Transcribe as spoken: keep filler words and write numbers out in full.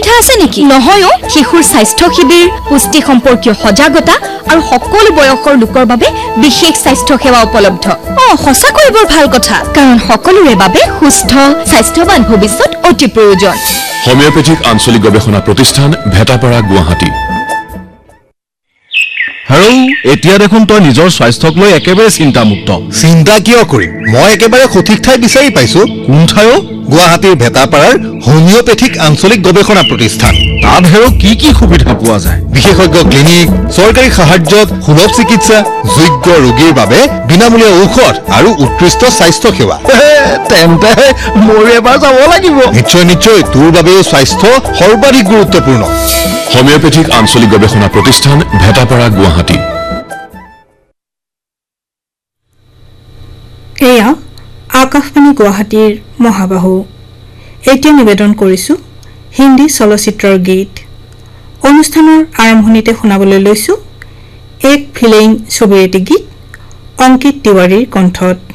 সুবিধা আছে নেকি? নহয়ও, শিশুৰ স্বাস্থ্য শিবিৰ, পুষ্টি সম্পৰ্কীয় সজাগতা আৰু সকলো বয়সৰ লোকৰ বাবে বিশেষ স্বাস্থ্য সেৱা উপলব্ধ। অ সঁচাকৈ বৰ ভাল কথা, কাৰণ সকলোৰে বাবে সুস্থ স্বাস্থ্যৱান ভৱিষ্যত অতি প্ৰয়োজন। হোমিওপেথিক আঞ্চলিক গৱেষণা প্ৰতিষ্ঠান ভেটাপাৰা গুৱাহাটী। হেল্ল', এতিয়া দেখোন তই নিজৰ স্বাস্থ্যক লৈ একেবাৰে চিন্তামুক্ত। চিন্তা কিয় কৰিম, মই একেবাৰে সঠিক ঠাই বিচাৰি পাইছো। কোন ঠাইও? গুৱাহাটীৰ ভেটাপাৰাৰ হোমিওপেথিক আঞ্চলিক গৱেষণা প্ৰতিষ্ঠান। তাত হেৰ কি কি সুবিধা পোৱা যায়? বিশেষজ্ঞ ক্লিনিক, চৰকাৰী সাহায্যত সুলভ চিকিৎসা, যোগ্য ৰোগীৰ বাবে বিনামূলীয়া ঔষধ আৰু উৎকৃষ্ট স্বাস্থ্য সেৱা। তেন্তে মোৰ এবাৰ যাব লাগিব। নিশ্চয় নিশ্চয়, তোৰ বাবেও স্বাস্থ্য সৰ্বাধিক গুৰুত্বপূৰ্ণ। হোমিওপেথিক আঞ্চলিক গৱেষণা প্ৰতিষ্ঠান ভেটাপাৰা গুৱাহাটী। এয়া আকাশবাণী গুৱাহাটীৰ মহাবাহু। এতিয়া নিবেদন কৰিছো হিন্দী চলচ্চিত্ৰৰ গীত। অনুষ্ঠানৰ আৰম্ভণিতে শুনাবলৈ লৈছো এক ফিলিং ছবিৰ এটি গীত অংকিত তিৱাৰীৰ কণ্ঠত।